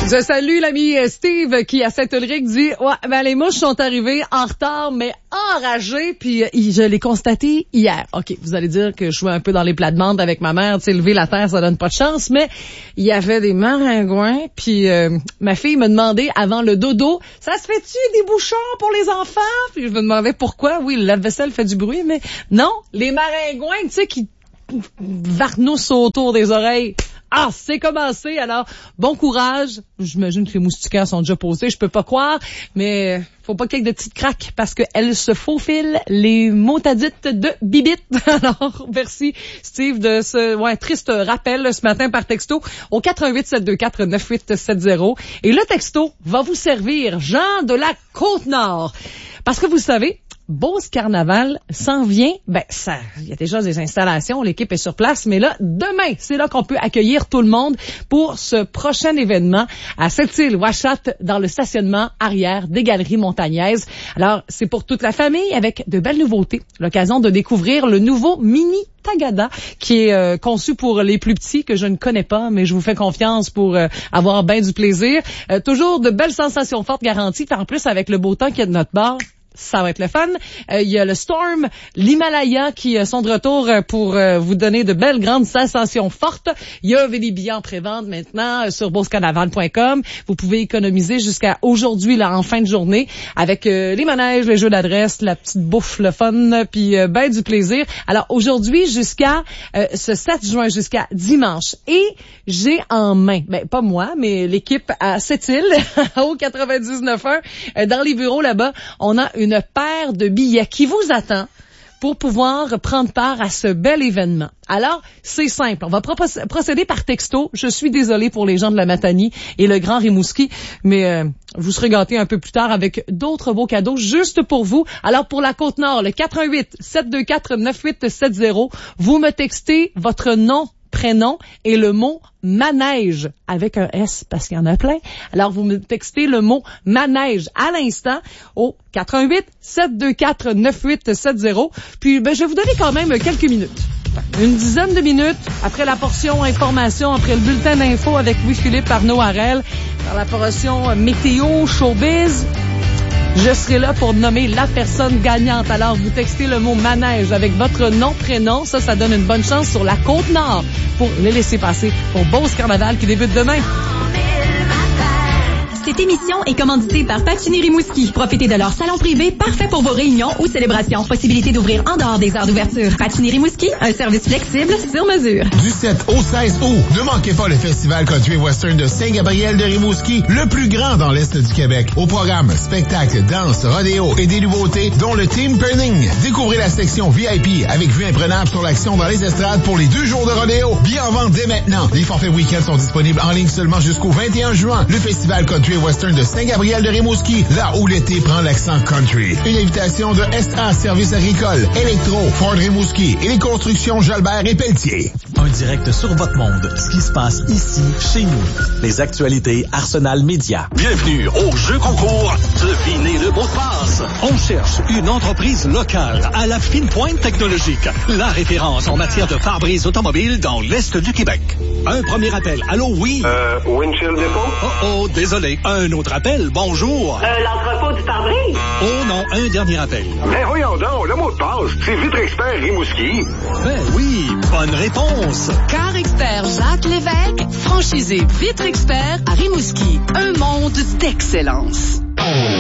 Je salue l'ami Steve qui, à Saint-Ulrich, dit « Ouais, ben les mouches sont arrivées en retard, mais enragées, puis je l'ai constaté hier. » OK, vous allez dire que je jouais un peu dans les plates-bandes avec ma mère, tu sais, lever la terre, ça donne pas de chance, mais il y avait des maringouins, puis ma fille me demandait avant le dodo « Ça se fait-tu des bouchons pour les enfants? » Puis je me demandais pourquoi. Oui, le lave-vaisselle fait du bruit, mais non, les maringouins, tu sais, qui varnoussent autour des oreilles. Ah, c'est commencé, alors bon courage. J'imagine que les moustiquaires sont déjà posés, je peux pas croire, mais faut pas qu'il y ait de petites craques parce qu'elles se faufilent, les motadites de bibite. Alors, merci Steve de ce triste rappel ce matin par texto au 418-724-9870. Et le texto va vous servir, Jean de la Côte-Nord. Parce que vous savez, Beauce Carnaval s'en vient. Ben, ça, il y a déjà des installations, l'équipe est sur place, mais là, demain, c'est là qu'on peut accueillir tout le monde pour ce prochain événement à Sept-Îles-Ouachata dans le stationnement arrière des Galeries Montagnaises. Alors, c'est pour toute la famille avec de belles nouveautés. L'occasion de découvrir le nouveau mini Tagada qui est conçu pour les plus petits que je ne connais pas, mais je vous fais confiance pour avoir bien du plaisir. Toujours de belles sensations fortes garanties, en plus avec le beau temps qu'il y a de notre bord. Ça va être le fun. Il y a le Storm, l'Himalaya qui sont de retour pour vous donner de belles grandes sensations fortes. Il y a des billets en pré-vente maintenant sur beaucecarnaval.com. Vous pouvez économiser jusqu'à aujourd'hui, là, en fin de journée, avec les manèges, les jeux d'adresse, la petite bouffe, le fun, puis ben du plaisir. Alors aujourd'hui, jusqu'à ce 7 juin, jusqu'à dimanche. Et j'ai en main, ben pas moi, mais l'équipe à Sept-Îles, au 99.1, dans les bureaux là-bas, on a une paire de billets qui vous attend pour pouvoir prendre part à ce bel événement. Alors, c'est simple. On va procéder par texto. Je suis désolée pour les gens de la Matanie et le Grand Rimouski, mais vous serez gâtés un peu plus tard avec d'autres beaux cadeaux juste pour vous. Alors, pour la Côte-Nord, le 418-724-9870, vous me textez votre nom, prénom et le mot manège avec un S parce qu'il y en a plein. Alors, vous me textez le mot manège à l'instant au 418-724-9870. Puis, ben, je vais vous donner quand même quelques minutes. Une dizaine de minutes après la portion information, après le bulletin d'info avec Louis-Philippe Arnaud-Harel, dans la portion météo, showbiz. Je serai là pour nommer la personne gagnante. Alors, vous textez le mot manège avec votre nom, prénom. Ça donne une bonne chance sur la Côte-Nord pour les laisser passer pour Beauce Carnaval qui débute demain. Cette émission est commanditée par Patinir Rimouski. Profitez de leur salon privé parfait pour vos réunions ou célébrations. Possibilité d'ouvrir en dehors des heures d'ouverture. Patinir Rimouski, un service flexible sur mesure. Du 7 au 16 août, ne manquez pas le Festival Country Western de Saint-Gabriel de Rimouski, le plus grand dans l'Est du Québec. Au programme, spectacles, danse, rodéo et des nouveautés, dont le Team Perning. Découvrez la section VIP avec vue imprenable sur l'action dans les estrades pour les 2 jours de rodéo. Billets en vente dès maintenant. Les forfaits week-end sont disponibles en ligne seulement jusqu'au 21 juin. Le Festival Country Western de Saint-Gabriel de Rimouski, là où l'été prend l'accent country. Une invitation de SA Services agricoles, Électro, Ford Rimouski et les constructions Jalbert et Pelletier. Un direct sur votre monde, ce qui se passe ici, chez nous. Les actualités Arsenal Média. Bienvenue au jeu concours Devinez le mot de passe. On cherche une entreprise locale à la fine pointe technologique. La référence en matière de pare-brise automobile dans l'Est du Québec. Un premier appel. Allô, oui? Windshield Depot? Oh, désolé. Un autre appel. Bonjour. L'entrepôt du pare-brise? Oh non, un dernier appel. Mais voyons donc, le mot de passe, c'est Vitre Expert Rimouski. Ben oui, bonne réponse. Car Expert Jacques Lévesque, franchisé Vitre Expert à Rimouski. Un monde d'excellence.